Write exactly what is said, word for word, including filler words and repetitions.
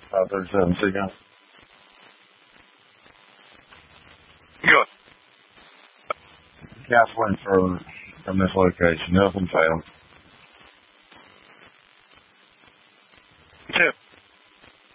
five thirty-seven, see you. Good. Counseling for from this location. Nothing failed.